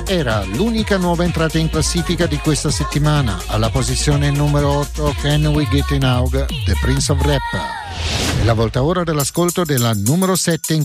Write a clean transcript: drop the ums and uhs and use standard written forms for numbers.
era l'unica nuova entrata in classifica di questa settimana. Alla posizione numero 8 Can We Get In Out, The Prince of Rap. È la volta ora dell'ascolto della numero 7 in